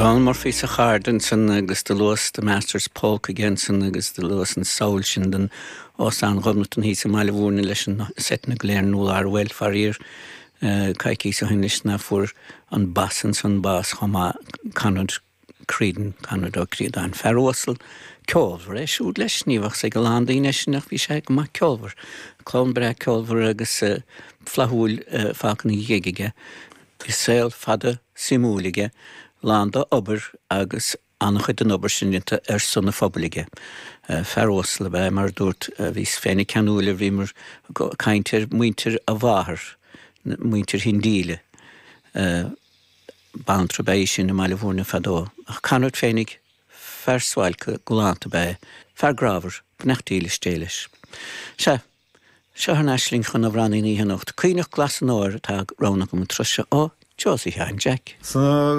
Don Murphy sa Chardenson agus de Lewis de Masters Polk Genson agus de Lewis an Saul den os an gomnaton hí sem meile bhúrna leis an set na gléir nó ar bhfuil farír caiicí sa hinnis na fuair an basan san bas chuma canad crídan canad ó críad an ferrósal ceolbhar siúd leis níomhach sa go lándaí neisnach bhí sé go maith ceolbhar clán bre ceolbhar agus flathúil fácan í dhéige is saoil fada simúlige landa obair agus annachchuid an obair sinnta sunna phobalige. Ferrósal a bheith mar dúirt bhís féinnig ceanúla bhí mar caintear muintear a bháthair, muintear hindíle bantra bé sin na meile bhúrna fadó. Ach canúid féinnig ferswailcha gulánta bé, fergrábhar, bnachtíle stéiles. Se an eisling chun a bhrannaí ní hanacht. Cuoinech glas an áir atá ránach go trúise Josie Jack.